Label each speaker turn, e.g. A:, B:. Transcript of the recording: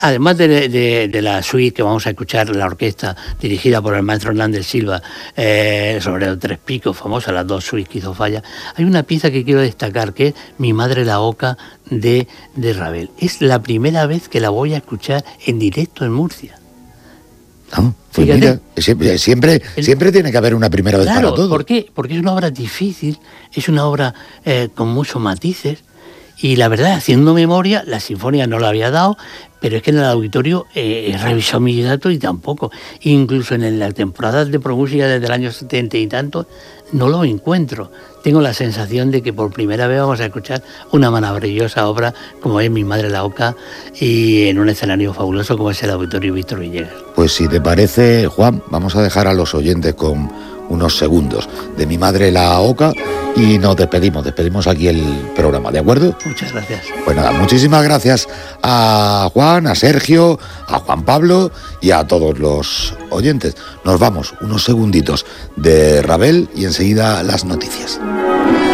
A: Además de la suite que vamos a escuchar, la orquesta dirigida por el maestro Hernández Silva, sobre los Tres Picos, famosa, las dos suites que hizo Falla, hay una pieza que quiero destacar, que es Mi madre la oca de Ravel. Es la primera vez que la voy a escuchar en directo en Murcia.
B: No, pues mira, siempre tiene que haber una primera vez para todo.
A: ¿Por qué? Porque es una obra difícil, es una obra con muchos matices, y la verdad, haciendo memoria, la sinfonía no la había dado, pero es que en el auditorio he revisado mis datos y tampoco. Incluso en las temporadas de ProMúsica desde el año 70 y tanto, no lo encuentro. Tengo la sensación de que por primera vez vamos a escuchar una maravillosa obra como es Mi madre la oca, y en un escenario fabuloso como es el Auditorio Víctor Villegas.
B: Pues si te parece, Juan, vamos a dejar a los oyentes con unos segundos de Mi madre la oca y nos despedimos aquí el programa, ¿de acuerdo?
A: Muchas gracias.
B: Pues nada, muchísimas gracias a Juan, a Sergio, a Juan Pablo y a todos los oyentes. Nos vamos unos segunditos de Ravel y enseguida las noticias.